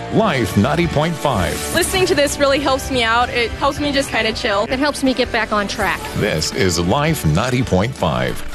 Life 90.5. Listening to this really helps me out. It helps me just kind of chill. It helps me get back on track. This is Life 90.5.